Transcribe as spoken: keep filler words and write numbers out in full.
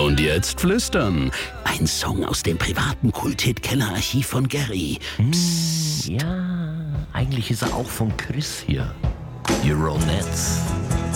Und jetzt Flüstern. Ein Song aus dem privaten Kulthit-Kellerarchiv von Gary. Psst. Ja, eigentlich ist er auch von Chris hier. Euronets.